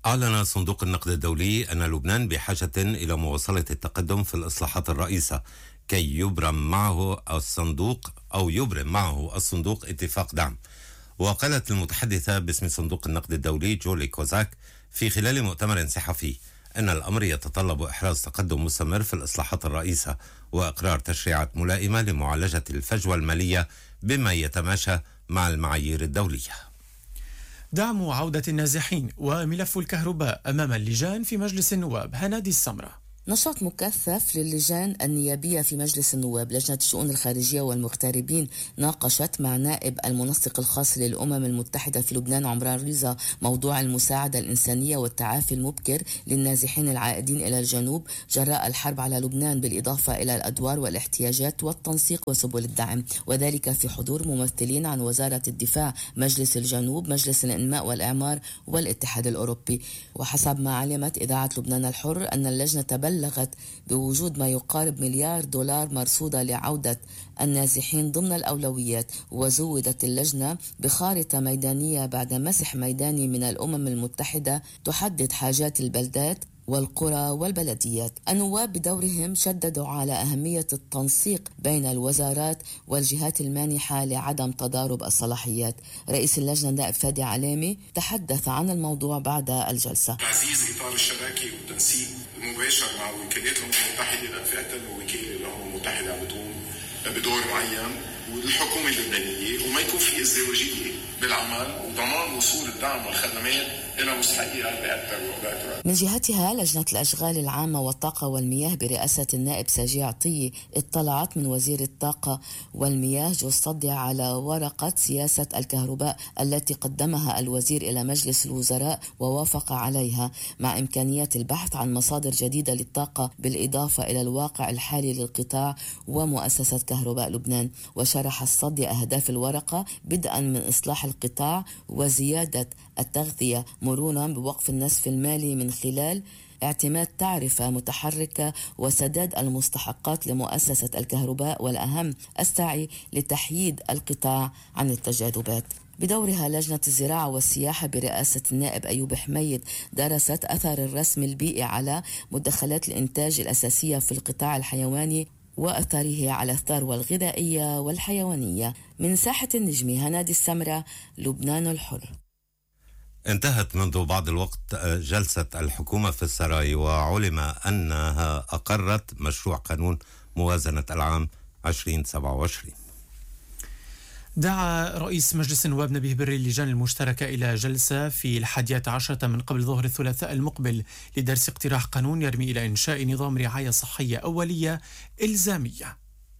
أعلن صندوق النقد الدولي أن لبنان بحاجة إلى مواصلة التقدم في الإصلاحات الرئيسة كي يبرم معه الصندوق اتفاق دعم. وقالت المتحدثة باسم صندوق النقد الدولي جولي كوزاك في خلال مؤتمر صحفي أن الأمر يتطلب إحراز تقدم مستمر في الإصلاحات الرئيسة وإقرار تشريعات ملائمة لمعالجة الفجوة المالية بما يتماشى مع المعايير الدولية. دعم عودة النازحين وملف الكهرباء أمام اللجان في مجلس النواب. هنادي السمرة. نشاط مكثف للجان النيابية في مجلس النواب. لجنة الشؤون الخارجية والمغتربين ناقشت مع نائب المنسق الخاص للأمم المتحدة في لبنان عمران رضا موضوع المساعدة الإنسانية والتعافي المبكر للنازحين العائدين إلى الجنوب جراء الحرب على لبنان، بالإضافة إلى الأدوار والاحتياجات والتنسيق وسبل الدعم، وذلك في حضور ممثلين عن وزارة الدفاع، مجلس الجنوب، مجلس الإنماء والإعمار والاتحاد الأوروبي. وحسب ما علمت إذاعة لبنان الحر أن اللجنة بلغت بوجود ما يقارب $1,000,000,000 مرصودة لعودة النازحين ضمن الأولويات. وزودت اللجنة بخارطة ميدانية بعد مسح ميداني من الأمم المتحدة تحدد حاجات البلدات والقرى والبلديات. النواب بدورهم شددوا على أهمية التنسيق بين الوزارات والجهات المانحة لعدم تضارب الصلاحيات. رئيس اللجنة النائب فادي علامي تحدث عن الموضوع بعد الجلسة. تعزيز إطار الشراكة والتنسيق المباشر مع وكالات الأمم المتحدة، لأن في أكثر من وكالة الأمم المتحدة عم بتقوم بدور معين، والحكومة اللبنانية، وما يكون في ازدواجية بالعمل، وضمان وصول الدعم والخدمات إلى مستحقيها بأكثر وبأكثر. من جهتها لجنة الأشغال العامة والطاقة والمياه برئاسة النائب ساجي عطية اطلعت من وزير الطاقة والمياه جو الصدي على ورقة سياسة الكهرباء التي قدمها الوزير إلى مجلس الوزراء ووافق عليها، مع إمكانية البحث عن مصادر جديدة للطاقة بالإضافة إلى الواقع الحالي للقطاع ومؤسسة كهرباء لبنان. وشرح الصدي أهداف الورقة بدءا من إصلاح القطاع وزيادة التغذية مرونة بوقف النسف المالي من خلال اعتماد تعرفة متحركة وسداد المستحقات لمؤسسة الكهرباء، والأهم السعي لتحييد القطاع عن التجاذبات. بدورها لجنة الزراعة والسياحة برئاسة النائب أيوب حميد درست أثر الرسم البيئي على مدخلات الإنتاج الأساسية في القطاع الحيواني وأثره على الثروة الغذائية والحيوانية. من ساحة النجمة هنادي السمرة، لبنان الحر. انتهت منذ بعض الوقت جلسة الحكومة في السراي، وعلم أنها أقرت مشروع قانون موازنة العام 2027. دعا رئيس مجلس النواب نبيه بري اللجان المشتركة إلى جلسة في 11 من قبل ظهر الثلاثاء المقبل لدرس اقتراح قانون يرمي إلى إنشاء نظام رعاية صحية أولية إلزامية.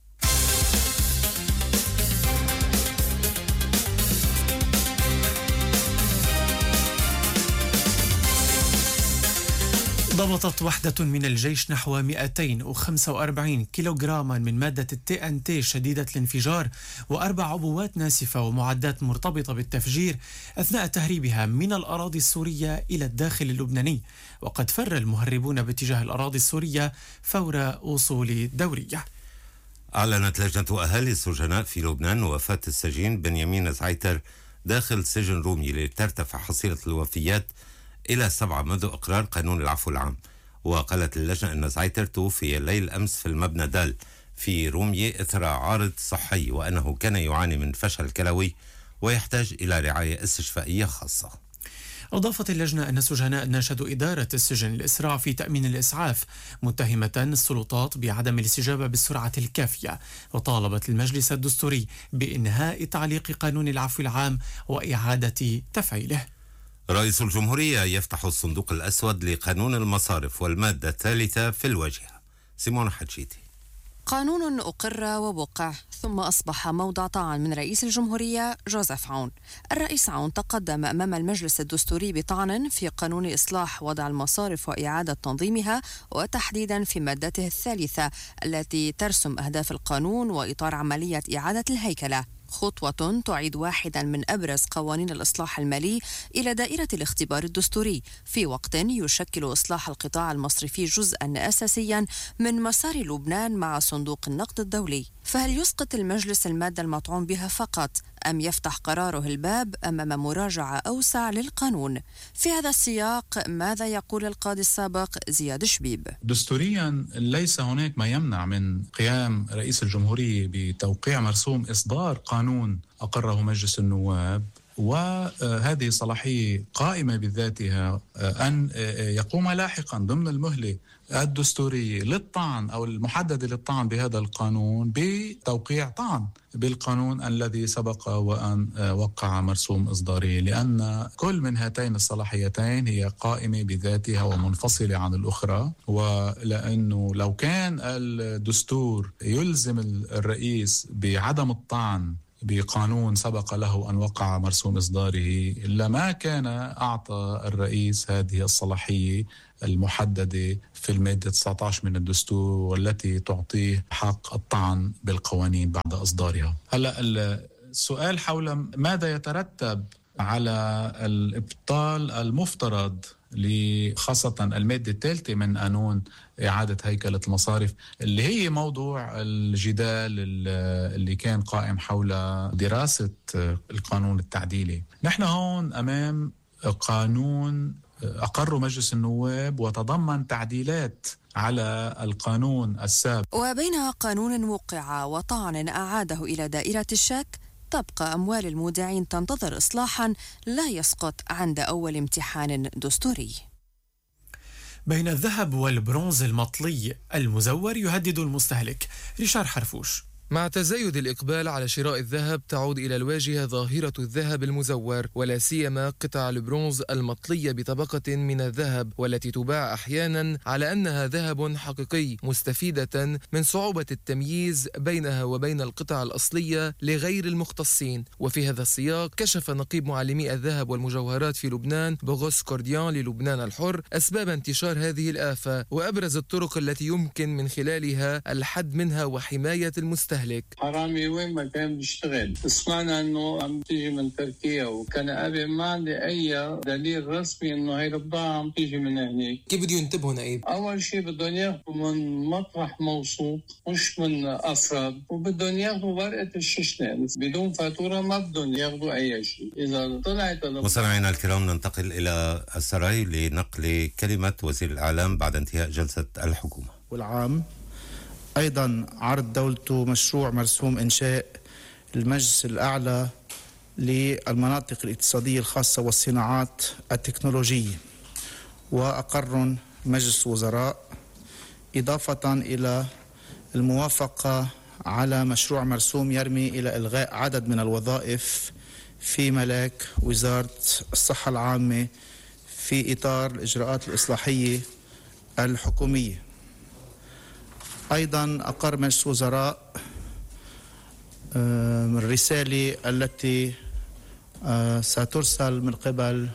ضبطت وحدة من الجيش نحو 245 كيلوغراما من مادة الTNT شديدة الانفجار و4 عبوات ناسفة ومعدات مرتبطة بالتفجير أثناء تهريبها من الأراضي السورية إلى الداخل اللبناني، وقد فر المهربون باتجاه الأراضي السورية فور وصول دورية. أعلنت لجنة أهالي السجناء في لبنان وفاة السجين بنيامين زعيتر داخل سجن رومي لترتفع حصيلة الوفيات إلى 7 منذ إقرار قانون العفو العام. وقالت اللجنة أن زعيتر توفي الليل أمس في المبنى دال في رومية إثر عارض صحي، وأنه كان يعاني من فشل كلوي ويحتاج إلى رعاية استشفائية خاصة. أضافت اللجنة أن السجناء ناشدوا إدارة السجن الإسراع في تأمين الإسعاف، متهمة السلطات بعدم الاستجابة بالسرعة الكافية، وطالبت المجلس الدستوري بإنهاء تعليق قانون العفو العام وإعادة تفعيله. رئيس الجمهورية يفتح الصندوق الأسود لقانون المصارف والمادة الثالثة في الواجهة. سيمون حجيتي. قانون أقر ووقع ثم أصبح موضع طعن من رئيس الجمهورية جوزيف عون. الرئيس عون تقدم أمام المجلس الدستوري بطعن في قانون إصلاح وضع المصارف وإعادة تنظيمها، وتحديدا في مادته الثالثة التي ترسم أهداف القانون وإطار عملية إعادة الهيكلة، خطوة تعيد واحدا من أبرز قوانين الإصلاح المالي إلى دائرة الاختبار الدستوري، في وقت يشكل إصلاح القطاع المصرفي جزءا أساسيا من مسار لبنان مع صندوق النقد الدولي. فهل يسقط المجلس المادة المطعون بها فقط أم يفتح قراره الباب أمام مراجعة أوسع للقانون؟ في هذا السياق ماذا يقول القاضي السابق زياد شبيب؟ دستوريا ليس هناك ما يمنع من قيام رئيس الجمهورية بتوقيع مرسوم إصدار قانون أقره مجلس النواب، وهذه صلاحية قائمة بذاتها أن يقوم لاحقا ضمن المهلة الدستورية للطعن أو المحددة للطعن بهذا القانون بتوقيع طعن بالقانون الذي سبق وأن وقع مرسوم إصداره، لأن كل من هاتين الصلاحيتين هي قائمة بذاتها ومنفصلة عن الأخرى. ولأنه لو كان الدستور يلزم الرئيس بعدم الطعن بقانون سبق له أن وقع مرسوم إصداره لما كان أعطى الرئيس هذه الصلاحية المحددة في المادة 19 من الدستور، والتي تعطيه حق الطعن بالقوانين بعد إصدارها. هلأ السؤال حول ماذا يترتب على الإبطال المفترض خاصة المادة الثالثة من قانون إعادة هيكلة المصارف، اللي هي موضوع الجدال اللي كان قائم حول دراسة القانون التعديلي. نحن هون أمام قانون أقر مجلس النواب وتضمن تعديلات على القانون السابق. وبين قانون وقع وطعن أعاده إلى دائرة الشك، تبقى أموال المودعين تنتظر إصلاحا لا يسقط عند أول امتحان دستوري. بين الذهب والبرونز المطلي المزور يهدد المستهلك. ريشار حرفوش. مع تزايد الإقبال على شراء الذهب تعود إلى الواجهة ظاهرة الذهب المزور، ولا سيما قطع البرونز المطلية بطبقة من الذهب، والتي تباع أحيانا على أنها ذهب حقيقي، مستفيدة من صعوبة التمييز بينها وبين القطع الأصلية لغير المختصين. وفي هذا السياق كشف نقيب معلمي الذهب والمجوهرات في لبنان بوغوس كورديان للبنان الحر أسباب انتشار هذه الآفة وأبرز الطرق التي يمكن من خلالها الحد منها وحماية المستهلك. حرامي وين ما كان بيشتغل، سمعنا انه عم تيجي من تركيا، وكان قبل ما عندي اي دليل رسمي انه هي البضاعه عم تيجي من هناك. كيف بده ينتبهوا نقيب؟ اول شيء بدهم ياخذوا من مطرح موثوق مش من اسراب، وبدهم ياخذوا ورقه الششنه، بدون فاتوره ما بدهم ياخذوا اي شيء. اذا طلعت مستمعينا الكرام، ننتقل الى السراي لنقل كلمه وزير الاعلام بعد انتهاء جلسه الحكومه. والعام أيضا عرض دولته مشروع مرسوم إنشاء المجلس الأعلى للمناطق الاقتصادية الخاصة والصناعات التكنولوجية، وأقر مجلس وزراء، إضافة إلى الموافقة على مشروع مرسوم يرمي إلى إلغاء عدد من الوظائف في ملاك وزارة الصحة العامة في إطار الإجراءات الإصلاحية الحكومية. أيضا أقر مجلس وزراء الرسالة التي سترسل من قبل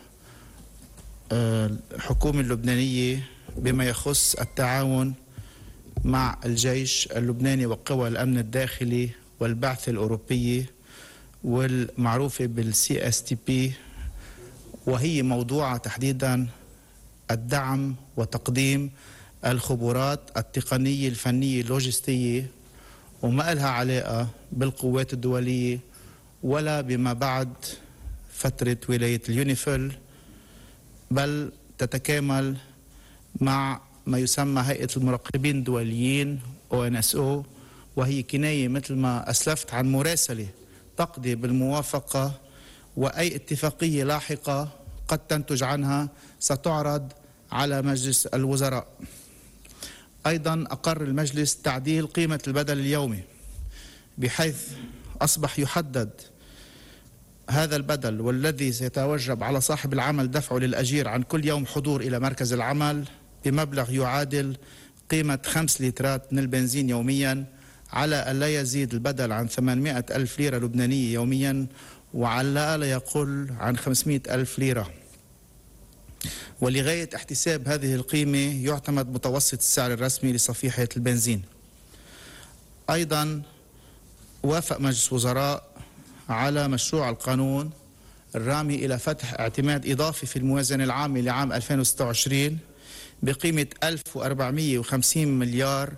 الحكومة اللبنانية بما يخص التعاون مع الجيش اللبناني وقوى الأمن الداخلي والبعثة الأوروبية والمعروفة بالCSTP، وهي موضوعة تحديدا الدعم وتقديم الخبرات التقنية الفنية اللوجستية، وما لها علاقة بالقوات الدولية ولا بما بعد فترة ولاية اليونيفيل، بل تتكامل مع ما يسمى هيئة المراقبين الدوليين ONSO، وهي كناية مثل ما أسلفت عن مراسلة تقضي بالموافقة، وأي اتفاقية لاحقة قد تنتج عنها ستعرض على مجلس الوزراء. أيضا أقر المجلس تعديل قيمة البدل اليومي، بحيث أصبح يحدد هذا البدل والذي سيتوجب على صاحب العمل دفعه للأجير عن كل يوم حضور إلى مركز العمل بمبلغ يعادل قيمة 5 لترات من البنزين يوميا، على أن لا يزيد البدل عن 800 ألف ليرة لبنانية يوميا، وعلى لا يقل عن 500 ألف ليرة. ولغاية احتساب هذه القيمة يعتمد متوسط السعر الرسمي لصفيحة البنزين. أيضا وافق مجلس وزراء على مشروع القانون الرامي إلى فتح اعتماد إضافي في الموازنة العامة لعام 2026 بقيمة 1450 مليار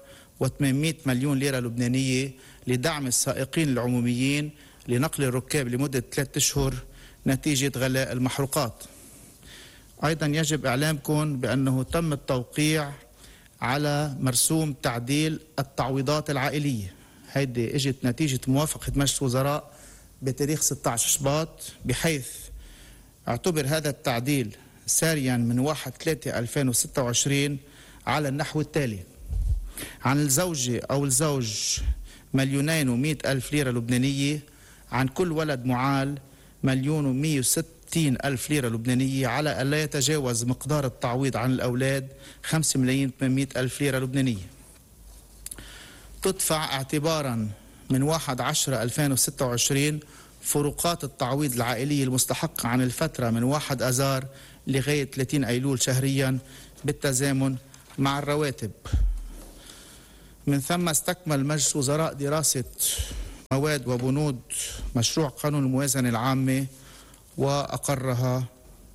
و800 مليون ليرة لبنانية لدعم السائقين العموميين لنقل الركاب لمدة 3 أشهر نتيجة غلاء المحروقات. أيضا يجب إعلامكم بأنه تم التوقيع على مرسوم تعديل التعويضات العائلية. هيدي اجت نتيجة موافقة مجلس وزراء بتاريخ 16 شباط، بحيث اعتبر هذا التعديل ساريا من 1/3/2026 على النحو التالي: عن الزوجة أو الزوج 2,100,000 ليرة لبنانية، عن كل ولد معال 1,160,000 ليرة لبنانية، على ألا يتجاوز مقدار التعويض عن الأولاد 5,800,000 ليرة لبنانية. تدفع اعتبارا من 1/10/2026 فروقات التعويض العائلي المستحقة عن الفترة من 1 أذار لغاية 30 أيلول شهريا بالتزامن مع الرواتب. من ثم استكمل مجلس وزراء دراسة مواد وبنود مشروع قانون الموازنة العامة وأقرها،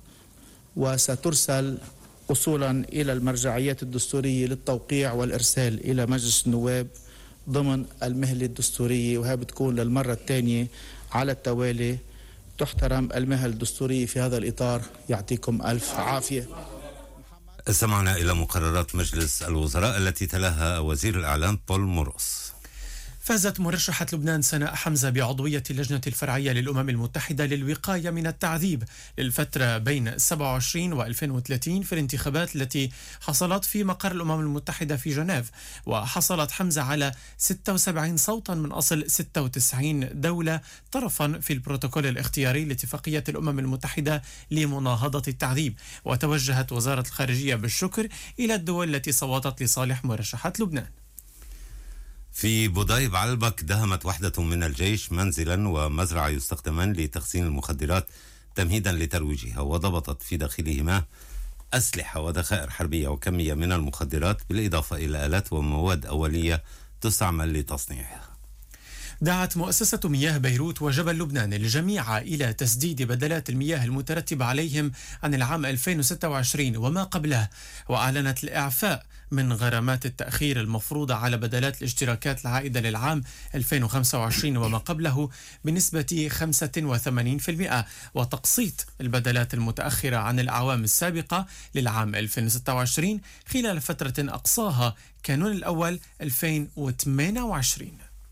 وسترسل وصولا إلى المرجعيات الدستورية للتوقيع والإرسال إلى مجلس النواب ضمن المهلة الدستورية، وهي بتكون للمرة الثانية على التوالي. تحترم المهل الدستورية في هذا الإطار. يعطيكم ألف عافية. استمعنا إلى مقررات مجلس الوزراء التي تلاها وزير الإعلام بول مورس. فازت مرشحة لبنان سناء حمزة بعضوية اللجنة الفرعية للأمم المتحدة للوقاية من التعذيب للفترة بين 27 و2030 في الانتخابات التي حصلت في مقر الأمم المتحدة في جنيف. وحصلت حمزة على 76 صوتا من أصل 96 دولة طرفا في البروتوكول الاختياري لاتفاقية الأمم المتحدة لمناهضة التعذيب. وتوجهت وزارة الخارجية بالشكر إلى الدول التي صوتت لصالح مرشحة لبنان. في بوداي بعلبك دهمت وحدة من الجيش منزلا ومزرعة يستخدمان لتخزين المخدرات تمهيدا لترويجها، وضبطت في داخلهما أسلحة وذخائر حربية وكمية من المخدرات، بالإضافة إلى آلات ومواد أولية تستعمل لتصنيعها. دعت مؤسسة مياه بيروت وجبل لبنان الجميع إلى تسديد بدلات المياه المترتبة عليهم عن العام 2026 وما قبله، وأعلنت الإعفاء من غرامات التأخير المفروضة على بدلات الاشتراكات العائدة للعام 2025 وما قبله بنسبة 85%، وتقسيط البدلات المتأخرة عن الأعوام السابقة للعام 2026 خلال فترة أقصاها كانون الأول 2028.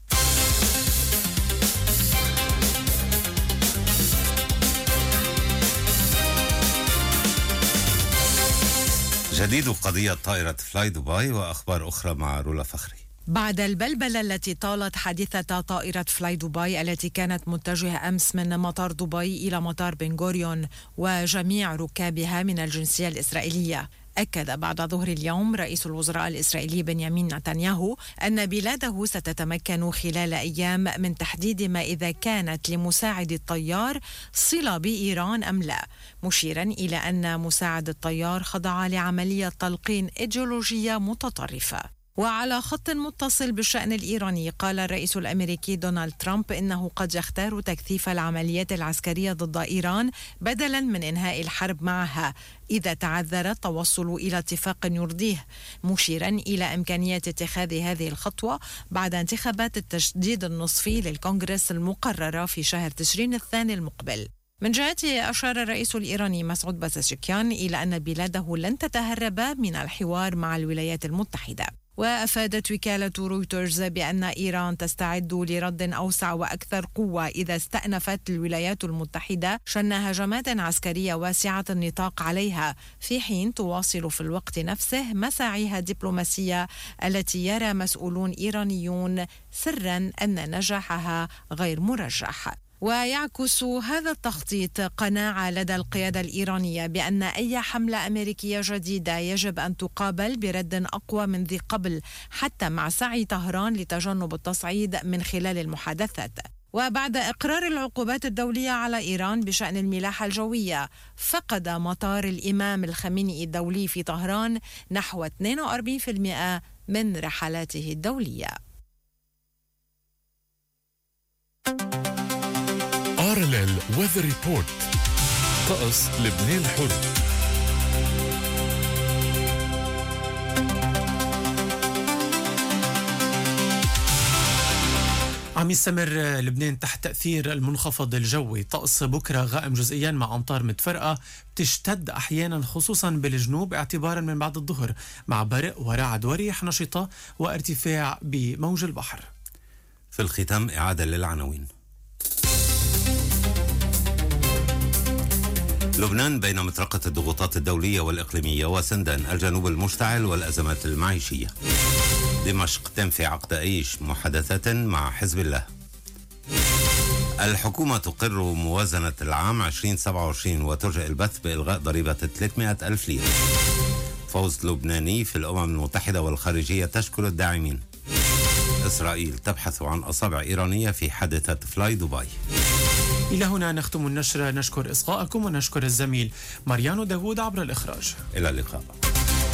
جديد قضية طائرة فلاي دبي وأخبار أخرى مع رولا فخري. بعد البلبلة التي طالت حادثة طائرة فلاي دبي التي كانت متجهة أمس من مطار دبي إلى مطار بن غوريون وجميع ركابها من الجنسية الإسرائيلية، أكد بعد ظهر اليوم رئيس الوزراء الإسرائيلي بنيامين نتنياهو أن بلاده ستتمكن خلال أيام من تحديد ما إذا كانت لمساعد الطيار صلة بإيران أم لا، مشيرا إلى أن مساعد الطيار خضع لعملية تلقين إيديولوجية متطرفة. وعلى خط متصل بالشأن الإيراني، قال الرئيس الأمريكي دونالد ترامب إنه قد يختار تكثيف العمليات العسكرية ضد إيران بدلا من إنهاء الحرب معها إذا تعذر التوصل إلى اتفاق يرضيه، مشيرا إلى إمكانية اتخاذ هذه الخطوة بعد انتخابات التجديد النصفي للكونغرس المقررة في شهر تشرين الثاني المقبل. من جهته أشار الرئيس الإيراني مسعود بازاشكيان إلى أن بلاده لن تتهرب من الحوار مع الولايات المتحدة. وأفادت وكالة رويترز بأن إيران تستعد لرد أوسع وأكثر قوة إذا استأنفت الولايات المتحدة شن هجمات عسكرية واسعة النطاق عليها، في حين تواصل في الوقت نفسه مساعيها الدبلوماسية التي يرى مسؤولون إيرانيون سرا أن نجاحها غير مرجح. ويعكس هذا التخطيط قناعة لدى القيادة الإيرانية بأن أي حملة أمريكية جديدة يجب أن تقابل برد أقوى من ذي قبل، حتى مع سعي طهران لتجنب التصعيد من خلال المحادثات. وبعد إقرار العقوبات الدولية على إيران بشأن الملاحة الجوية، فقد مطار الإمام الخمينئي الدولي في طهران نحو 42% من رحلاته الدولية. RLL Weather Report. طقس لبنان الحر. عم يستمر لبنان تحت تأثير المنخفض الجوي. طقس بكرة غائم جزئيا مع أمطار متفرقة بتشتد أحيانا خصوصا بالجنوب اعتبارا من بعد الظهر، مع برق ورعد وريح نشطة وارتفاع بموج البحر. في الختام إعادة للعناوين. لبنان بين مطرقة الضغوطات الدولية والإقليمية وسندان الجنوب المشتعل والأزمات المعيشية. دمشق تنفي عقد أيش محادثة مع حزب الله. الحكومة تقر موازنة العام 2027 وترجئ البث بإلغاء ضريبة 300,000 ليرة. فوز لبناني في الأمم المتحدة والخارجية تشكر الداعمين. إسرائيل تبحث عن أصابع إيرانية في حادثة فلاي دبي. إلى هنا نختم النشرة. نشكر إصغاءكم ونشكر الزميل ماريانو داوود عبر الإخراج. إلى اللقاء.